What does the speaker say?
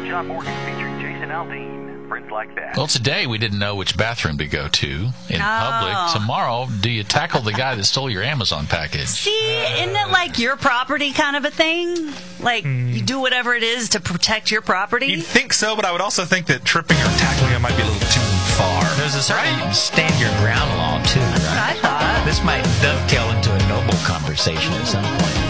John Morgan featuring Jason Aldean. Friends Like That. Well, today we didn't know which bathroom to go to in public. Tomorrow, do you tackle the guy that stole your Amazon package? See, isn't it like your property kind of a thing? Like, you do whatever it is to protect your property? You'd think so, but I would also think that tripping or tackling him might be a little too far. There's a certain stand your ground law, too, right? I thought. This might dovetail into a noble conversation at some point.